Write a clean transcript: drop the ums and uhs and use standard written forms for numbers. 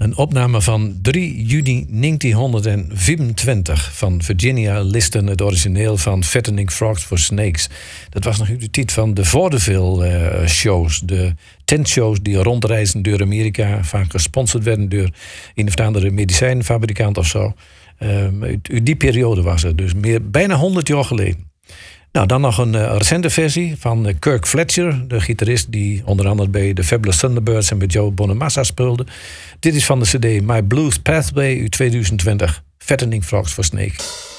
Een opname van 3 juni 1925 van Virginia Liston, het origineel van Fattening Frogs for Snakes. Dat was nog de titel van de vaudeville shows, de tentshows die rondreizen door Amerika, vaak gesponsord werden door een of andere medicijnfabrikant of zo. Uit die periode was het, dus bijna 100 jaar geleden. Nou, dan nog een recente versie van Kirk Fletcher, de gitarist die onder andere bij de Fabulous Thunderbirds en bij Joe Bonamassa speelde. Dit is van de CD My Blues Pathway uit 2020, Fattening Frogs for Snake.